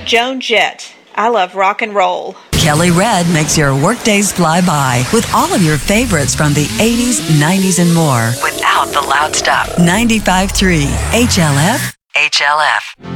Joan Jett. I love rock and roll. Kelly Red makes your workdays fly by with all of your favorites from the 80s, 90s, and more without the loud stuff. 95.3 HLF.